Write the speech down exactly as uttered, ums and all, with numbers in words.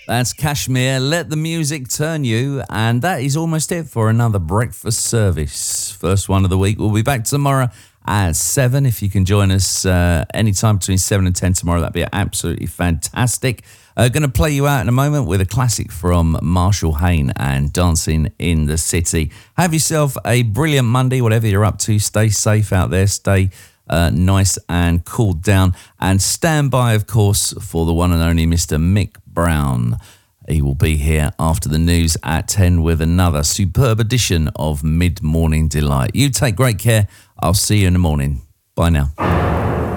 That's Kashmir. Let the music turn you. And that is almost it for another breakfast service. First one of the week. We'll be back tomorrow at seven. If you can join us uh, anytime between seven and ten tomorrow, that'd be absolutely fantastic. Uh, going to play you out in a moment with a classic from Marshall Hayne and Dancing in the City. Have yourself a brilliant Monday, whatever you're up to. Stay safe out there. Stay uh, nice and cooled down. And stand by, of course, for the one and only Mister Mick Brown. He will be here after the news at ten with another superb edition of Mid Morning Delight. You take great care. I'll see you in the morning. Bye now.